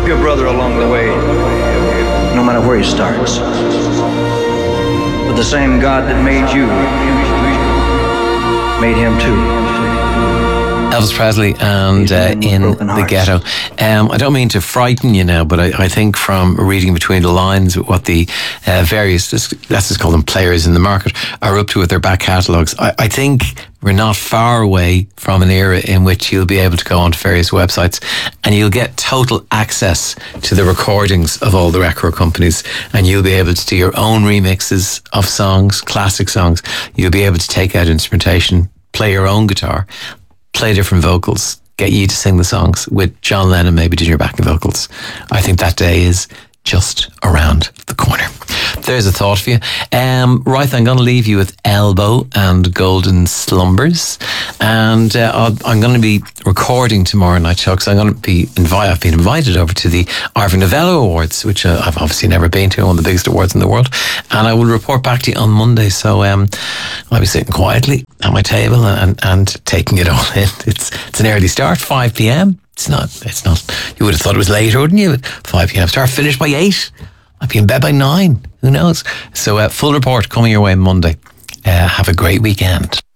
your brother along the way, no matter where he starts. But the same God that made you made him too. Elvis Presley and In the Ghetto. I don't mean to frighten you now, but I think from reading between the lines what the various, let's just call them players in the market, are up to with their back catalogues, I think we're not far away from an era in which you'll be able to go onto various websites and you'll get total access to the recordings of all the record companies, and you'll be able to do your own remixes of songs, classic songs. You'll be able to take out instrumentation, play your own guitar, play different vocals, get you to sing the songs with John Lennon maybe doing your backing vocals. I think that day is just around the corner. There's a thought for you. Right, I'm going to leave you with Elbow and Golden Slumbers, and I'm going to be recording tomorrow night, Chuck, so I've been invited over to the Ivor Novello Awards, which I've obviously never been to, one of the biggest awards in the world, and I will report back to you on Monday. So I'll be sitting quietly at my table and taking it all in. It's an early start, 5 p.m. It's not. You would have thought it was later, wouldn't you? At 5 p.m. start, finish by 8. I'd be in bed by 9. Who knows? So full report coming your way Monday. Have a great weekend.